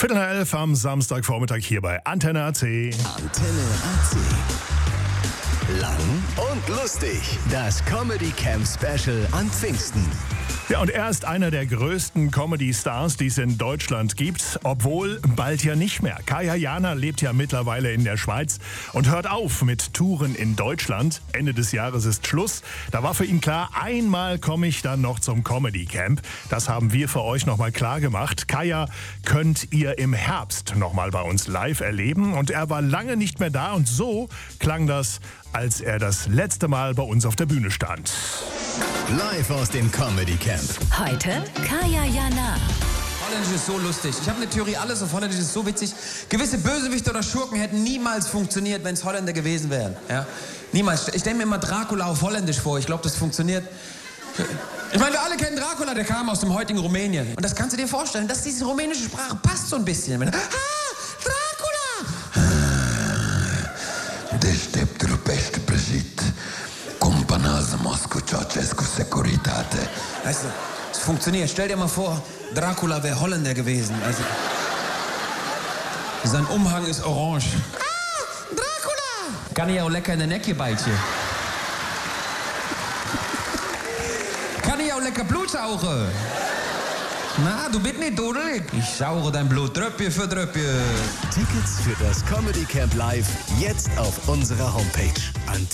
10:45 am Samstagvormittag hier bei Antenne AC. Antenne AC. Lang und lustig. Das Comedy Camp Special an Pfingsten. Ja, und er ist einer der größten Comedy-Stars, die es in Deutschland gibt, obwohl bald ja nicht mehr. Kaya Jana lebt ja mittlerweile in der Schweiz und hört auf mit Touren in Deutschland. Ende des Jahres ist Schluss. Da war für ihn klar, einmal komme ich dann noch zum Comedy Camp. Das haben wir für euch nochmal klar gemacht. Kaya könnt ihr im Herbst nochmal bei uns live erleben. Und er war lange nicht mehr da und so klang das, als er das letzte Mal bei uns auf der Bühne stand. Live aus dem Comedy Camp. Heute Kaya Jana. Holländisch ist so lustig. Ich habe eine Theorie, alles auf Holländisch ist so witzig. Gewisse Bösewichte oder Schurken hätten niemals funktioniert, wenn es Holländer gewesen wären. Ja? Niemals. Ich stelle mir immer Dracula auf Holländisch vor. Ich glaube, das funktioniert. Ich meine, wir alle kennen Dracula, der kam aus dem heutigen Rumänien. Und das kannst du dir vorstellen, dass diese rumänische Sprache passt so ein bisschen. Dracula! Deșteptul pește prăjit, Companaza cu Ceausescu Securitate. Weißt du, es funktioniert. Stell dir mal vor, Dracula wäre Holländer gewesen. Also, sein Umhang ist orange. Dracula! Kann ich auch lecker in den Ecke bijtje. Kann ich auch lecker Blut saugen? Na, du bist nicht dodelig. Ich sauge dein Blut Tröpfchen für Tröpfchen. Tickets für das Comedy Camp Live jetzt auf unserer Homepage.